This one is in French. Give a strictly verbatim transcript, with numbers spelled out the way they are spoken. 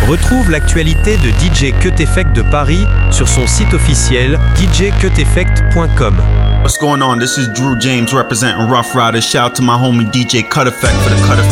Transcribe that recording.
Retrouve l'actualité de D J Cut Effect de Paris sur son site officiel d j cut effect point com. What's going on? This is Drew James representing Rough Riders. Shout out to my homie D J Cut Effect for the Cut Effect